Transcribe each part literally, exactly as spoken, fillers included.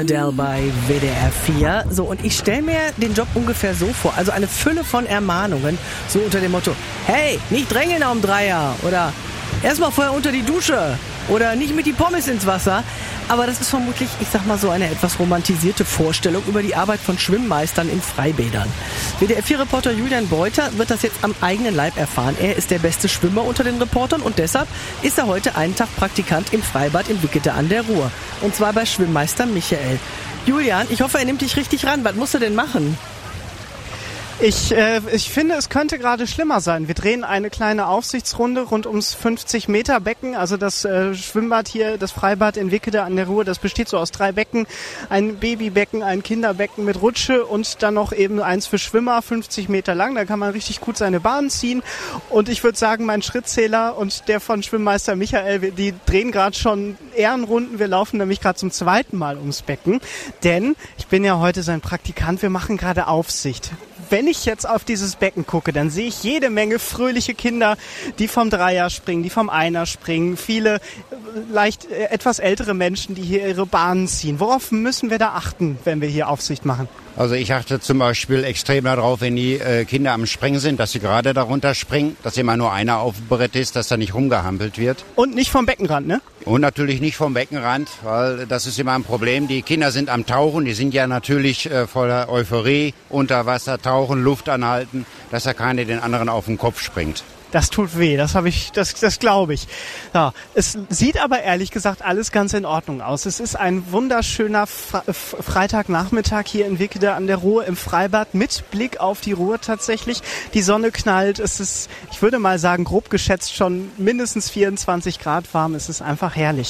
Adele bei W D R vier. So, und ich stelle mir den Job ungefähr so vor. Also eine Fülle von Ermahnungen. So unter dem Motto, hey, nicht drängeln am Dreier. Oder erstmal vorher unter die Dusche. Oder nicht mit die Pommes ins Wasser. Aber das ist vermutlich, ich sag mal so, eine etwas romantisierte Vorstellung über die Arbeit von Schwimmmeistern in Freibädern. W D R vier Reporter Julian Beuter wird das jetzt am eigenen Leib erfahren. Er ist der beste Schwimmer unter den Reportern und deshalb ist er heute einen Tag Praktikant im Freibad in Wickede an der Ruhr. Und zwar bei Schwimmmeister Michael. Julian, ich hoffe, er nimmt dich richtig ran. Was musst du denn machen? Ich, äh, ich finde, es könnte gerade schlimmer sein. Wir drehen eine kleine Aufsichtsrunde rund ums fünfzig Meter Becken. Also das äh, Schwimmbad hier, das Freibad in Wickede an der Ruhr, das besteht so aus drei Becken. Ein Babybecken, ein Kinderbecken mit Rutsche und dann noch eben eins für Schwimmer, fünfzig Meter lang. Da kann man richtig gut seine Bahn ziehen. Und ich würde sagen, mein Schrittzähler und der von Schwimmmeister Michael, die drehen gerade schon Ehrenrunden. Wir laufen nämlich gerade zum zweiten Mal ums Becken. Denn ich bin ja heute sein Praktikant, wir machen gerade Aufsicht. Wenn ich jetzt auf dieses Becken gucke, dann sehe ich jede Menge fröhliche Kinder, die vom Dreier springen, die vom Einer springen, viele leicht äh, etwas ältere Menschen, die hier ihre Bahnen ziehen. Worauf müssen wir da achten, wenn wir hier Aufsicht machen? Also ich achte zum Beispiel extrem darauf, wenn die äh, Kinder am Springen sind, dass sie gerade darunter springen, dass immer nur einer auf dem Brett ist, dass da nicht rumgehampelt wird. Und nicht vom Beckenrand, ne? Und natürlich nicht vom Beckenrand, weil das ist immer ein Problem. Die Kinder sind am Tauchen, die sind ja natürlich äh, voller Euphorie, unter Wasser tauchen, Luft anhalten, dass da keiner den anderen auf den Kopf springt. Das tut weh, das habe ich, das, das glaube ich. Ja, es sieht aber ehrlich gesagt alles ganz in Ordnung aus. Es ist ein wunderschöner Fre- Freitagnachmittag hier in Wickede an der Ruhr im Freibad mit Blick auf die Ruhr tatsächlich. Die Sonne knallt, es ist, ich würde mal sagen, grob geschätzt schon mindestens vierundzwanzig Grad warm. Es ist einfach herrlich.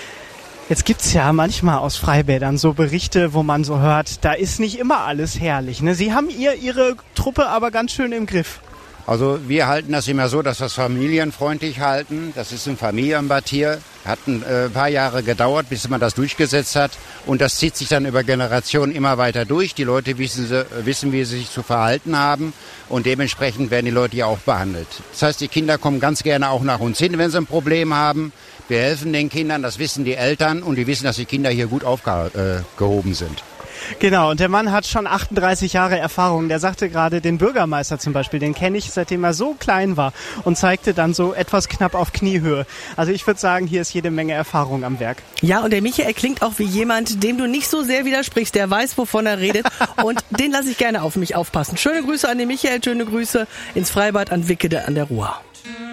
Jetzt gibt's ja manchmal aus Freibädern so Berichte, wo man so hört, da ist nicht immer alles herrlich, ne? Sie haben ihr ihre Truppe aber ganz schön im Griff. Also wir halten das immer so, dass wir es familienfreundlich halten. Das ist ein Familienbad hier. Hat ein äh, paar Jahre gedauert, bis man das durchgesetzt hat. Und das zieht sich dann über Generationen immer weiter durch. Die Leute wissen, sie, wissen, wie sie sich zu verhalten haben. Und dementsprechend werden die Leute hier auch behandelt. Das heißt, die Kinder kommen ganz gerne auch nach uns hin, wenn sie ein Problem haben. Wir helfen den Kindern, das wissen die Eltern. Und die wissen, dass die Kinder hier gut aufgehoben äh, sind. Genau, und der Mann hat schon achtunddreißig Jahre Erfahrung. Der sagte gerade, den Bürgermeister zum Beispiel, den kenne ich, seitdem er so klein war und zeigte dann so etwas knapp auf Kniehöhe. Also ich würde sagen, hier ist jede Menge Erfahrung am Werk. Ja, und der Michael klingt auch wie jemand, dem du nicht so sehr widersprichst. Der weiß, wovon er redet und den lasse ich gerne auf mich aufpassen. Schöne Grüße an den Michael, schöne Grüße ins Freibad an Wickede an der Ruhr.